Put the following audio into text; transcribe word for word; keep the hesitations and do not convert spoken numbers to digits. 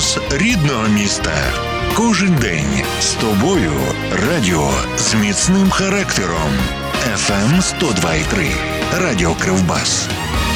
голос рідного міста. Кожен день з тобою. Радіо з міцним характером. еф ем сто два і три. Радіо Кривбас.